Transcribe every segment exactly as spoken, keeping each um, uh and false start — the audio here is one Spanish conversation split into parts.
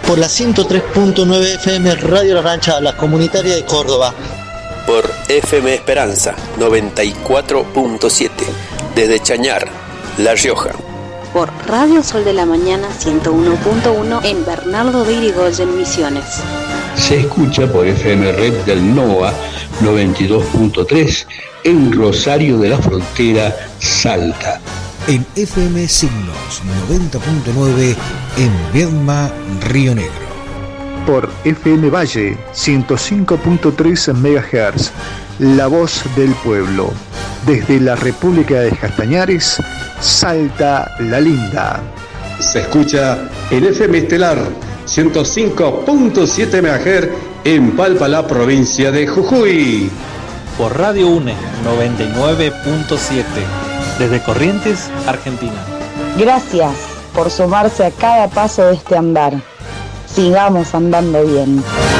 por la ciento tres punto nueve F M Radio La Rancha, la comunitaria de Córdoba. Por F M Esperanza noventa y cuatro punto siete desde Chañar, La Rioja. Por Radio Sol de la Mañana ciento uno punto uno en Bernardo de Irigoyen, Misiones. Se escucha por F M Red del NOA noventa y dos punto tres en Rosario de la Frontera, Salta. En F M Signos noventa punto nueve en Viedma, Río Negro. Por F M Valle ciento cinco punto tres megahertz, La Voz del Pueblo. Desde la República de Castañares, Salta la Linda. Se escucha en F M Estelar ciento cinco punto siete megahertz en Palpalá, provincia de Jujuy. Por Radio UNE noventa y nueve punto siete desde Corrientes, Argentina. Gracias por sumarse a cada paso de este andar. Sigamos andando bien.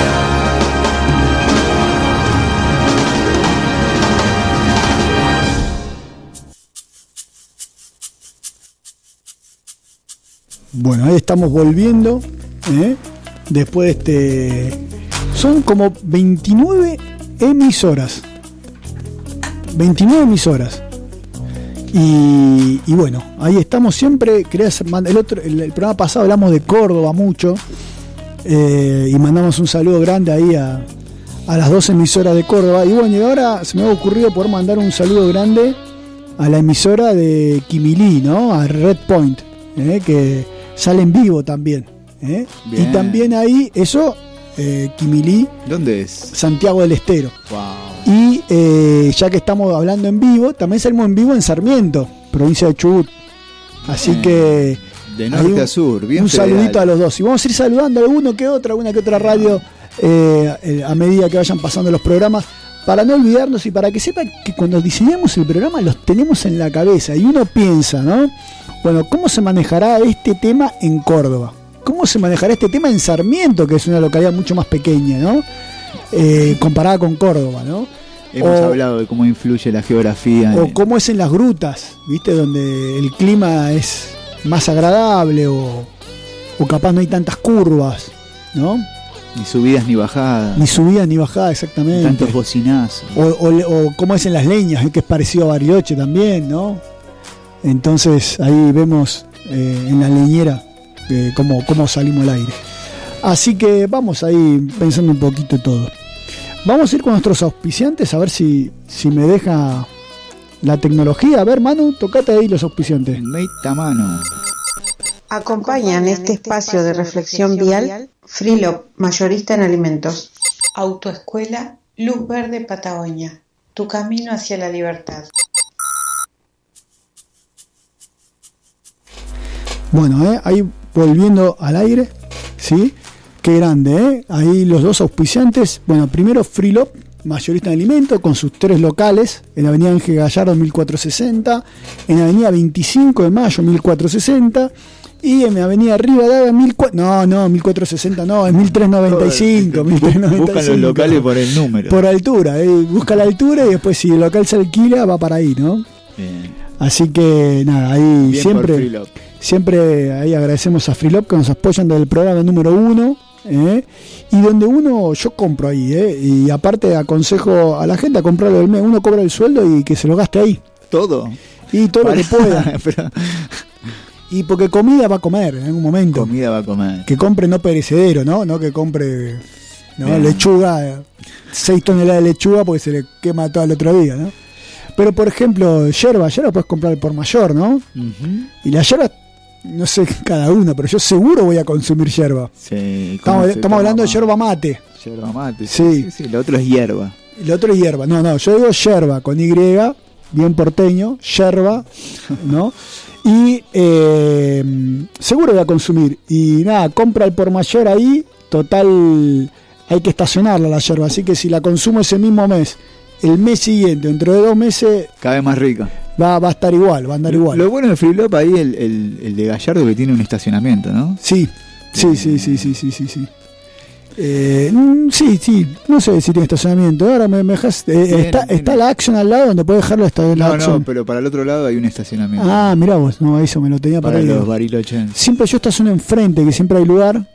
Bueno, ahí estamos volviendo, ¿eh? Después de este... Son como veintinueve emisoras. veintinueve emisoras. Y, y bueno, ahí estamos siempre. El, otro, el, el programa pasado hablamos de Córdoba mucho. Eh, y mandamos un saludo grande ahí a, a las dos emisoras de Córdoba. Y bueno, y ahora se me ha ocurrido poder mandar un saludo grande a la emisora de Quimilí, ¿no? A Red Point, ¿eh? Que sale en vivo también, ¿eh? Y también ahí, eso, eh, Quimilí. ¿Dónde es? Santiago del Estero. Wow. Y eh, ya que estamos hablando en vivo, también salimos en vivo en Sarmiento, provincia de Chubut. Así bien. Que de norte un, a sur, bien un federal. Saludito a los dos. Y vamos a ir saludando a alguno que otra, alguna que otra radio eh, eh, a medida que vayan pasando los programas, para no olvidarnos y para que sepan que cuando diseñamos el programa los tenemos en la cabeza y uno piensa, ¿no? Bueno, ¿cómo se manejará este tema en Córdoba? ¿Cómo se manejará este tema en Sarmiento, que es una localidad mucho más pequeña, ¿no? Eh, comparada con Córdoba, ¿no? Hemos o, hablado de cómo influye la geografía. O cómo es en las grutas, ¿viste? Donde el clima es más agradable o, o capaz no hay tantas curvas, ¿no? Ni subidas ni bajadas. Ni subidas ni bajadas, exactamente. Tantos bocinazos. O, o, o cómo es en las leñas, ¿eh? Que es parecido a Bariloche también, ¿no? Entonces ahí vemos eh, en la leñera eh, cómo, cómo salimos al aire. Así que vamos ahí pensando un poquito todo. Vamos a ir con nuestros auspiciantes a ver si, si me deja la tecnología. A ver, Manu, tocate ahí los auspiciantes. Meta mano. Acompañan este espacio de reflexión vial Freelop, mayorista en alimentos. Autoescuela Luz Verde Patagonia, tu camino hacia la libertad. Bueno, eh, ahí volviendo al aire, ¿sí? Qué grande, ¿eh? Ahí los dos auspiciantes. Bueno, primero Freelop, mayorista en alimentos, con sus tres locales, en Avenida Ángel Gallardo mil cuatrocientos sesenta, en Avenida veinticinco de Mayo mil cuatrocientos sesenta y en Avenida Rivadavia mil cuatrocientos no, no, mil cuatrocientos sesenta no, es mil trescientos noventa y cinco. Buscan los locales por el número. Por altura, eh, busca la altura y después si el local se alquila va para ahí, ¿no? Bien. Así que nada, ahí bien siempre siempre ahí agradecemos a Freelop que nos apoyan del programa número uno. ¿Eh? Y donde uno, yo compro ahí, ¿eh? Y aparte aconsejo a la gente a comprarlo del mes, uno cobra el sueldo y que se lo gaste ahí. Todo. Y todo Para, lo que pueda. Pero... Y porque comida va a comer en algún momento. Comida va a comer. Que compre no perecedero, ¿no? No que compre ¿no? lechuga, seis toneladas de lechuga porque se le quema todo el otro día, ¿no? Pero por ejemplo, yerba, yerba puedes comprar por mayor, ¿no? Uh-huh. Y la yerba, no sé cada uno, pero yo seguro voy a consumir yerba. Sí, estamos estamos hablando de yerba mate. Yerba mate, sí. Sí, sí, lo otro es hierba. Lo otro es hierba. No, no, yo digo yerba con Y, bien porteño, yerba, ¿no? Y eh, seguro voy a consumir. Y nada, compra el por mayor ahí, total, hay que estacionarla la yerba. Así que si la consumo ese mismo mes, el mes siguiente, dentro de dos meses, cada vez más rica. Va, va a estar igual, va a andar igual. Lo bueno de Freelop ahí el, el, el de Gallardo que tiene un estacionamiento, ¿no? Sí, sí, sí, sí, sí, sí, sí, sí. Eh, sí, sí, no sé si tiene estacionamiento. Ahora me, me dejas. Eh, bien, está, bien. Está la Action al lado donde puede dejarlo esta la No, Action. no, pero para el otro lado hay un estacionamiento. Ah, mirá vos, no, eso me lo tenía para para los Bariloche. Siempre yo estaciono enfrente, que siempre hay lugar.